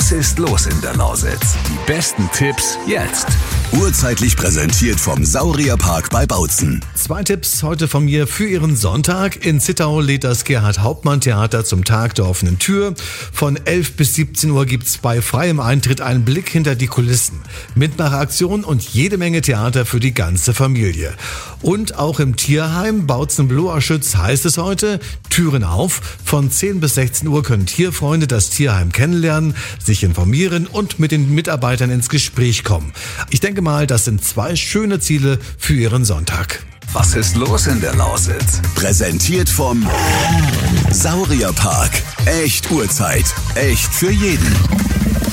Was ist los in der Lausitz? Die besten Tipps jetzt. Urzeitlich präsentiert vom Saurierpark bei Bautzen. 2 Tipps heute von mir für Ihren Sonntag. In Zittau lädt das Gerhard-Hauptmann-Theater zum Tag der offenen Tür. Von 11 bis 17 Uhr gibt's bei freiem Eintritt einen Blick hinter die Kulissen. Mitmachaktion und jede Menge Theater für die ganze Familie. Und auch im Tierheim Bautzen-Bloaschütz heißt es heute, Türen auf. Von 10 bis 16 Uhr können Tierfreunde das Tierheim kennenlernen, sich informieren und mit den Mitarbeitern ins Gespräch kommen. Ich denke mal, das sind 2 schöne Ziele für Ihren Sonntag. Was ist los in der Lausitz? Präsentiert vom Saurierpark. Echt Uhrzeit. Echt für jeden.